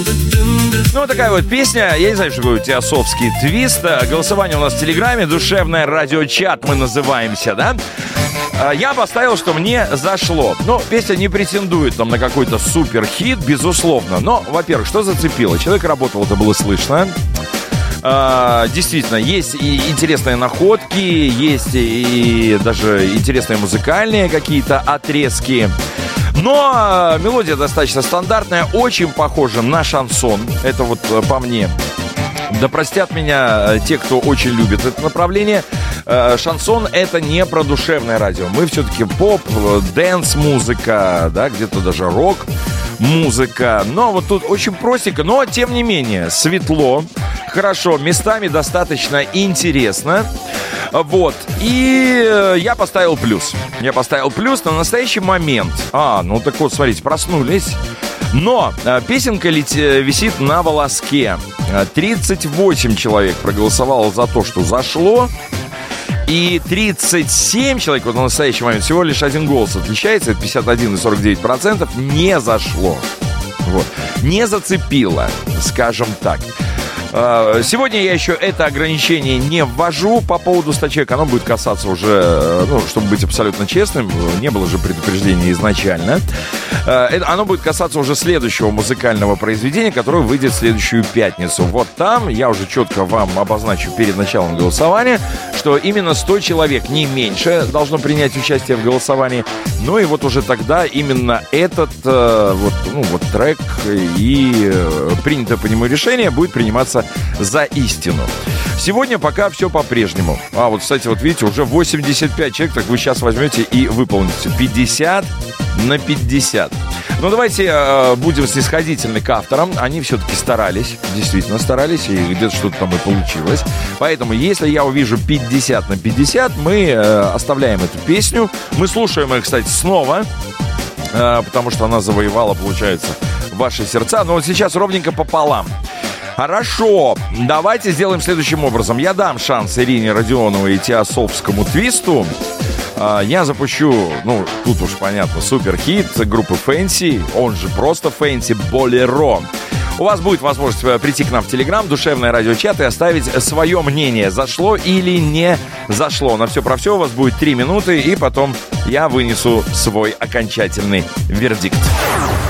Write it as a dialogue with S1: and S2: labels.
S1: Ну, вот такая вот песня. Я не знаю, что такое теософский твист. Голосование у нас в Телеграме. Душевное радиочат мы называемся, да? Я поставил, что мне зашло. Ну, песня не претендует там на какой-то супер-хит, безусловно. Но, во-первых, что зацепило? Человек работал, это было слышно. Действительно, есть и интересные находки, есть и даже интересные музыкальные какие-то отрезки. Но мелодия достаточно стандартная, очень похожа на шансон. Это вот по мне. Да простят меня те, кто очень любит это направление. Шансон — это не про душевное радио. Мы все-таки поп, дэнс-музыка, да, где-то даже рок-музыка. Но вот тут очень простенько, но тем не менее светло, хорошо, местами достаточно интересно. Вот. И я поставил плюс. Я поставил плюс на настоящий момент. Ну так вот, смотрите, проснулись. Но песенка висит на волоске. 38 человек проголосовало за то, что зашло. И 37 человек, вот на настоящий момент, всего лишь один голос отличается, это 51,49%, не зашло. Вот. Не зацепило, скажем так. Сегодня я еще это ограничение не ввожу по поводу 100 человек. Оно будет касаться уже, чтобы быть абсолютно честным, не было же предупреждения изначально. Оно будет касаться уже следующего музыкального произведения, которое выйдет в следующую пятницу. Вот там я уже четко вам обозначу перед началом голосования, что именно 100 человек, не меньше, должно принять участие в голосовании. Ну и вот уже тогда именно этот трек и принятое по нему решение будет приниматься за истину. Сегодня пока все по-прежнему. Вот, кстати, вот видите, уже 85 человек, так вы сейчас возьмете и выполните 50 на 50. Ну, давайте будем снисходительны к авторам. Они все-таки старались, действительно старались, и где-то что-то там и получилось. Поэтому, если я увижу 50 на 50, мы оставляем эту песню. Мы слушаем ее, кстати, снова, потому что она завоевала, получается, ваши сердца. Но вот сейчас ровненько пополам. Хорошо, давайте сделаем следующим образом. Я дам шанс Ирине Родионовой и теософскому твисту. Я запущу, тут уж понятно, суперхит группы Fancy, он же просто Fancy, Болеро. У вас будет возможность прийти к нам в Телеграм, душевное радиочат, и оставить свое мнение, зашло или не зашло. На все про все у вас будет 3 минуты, и потом я вынесу свой окончательный вердикт.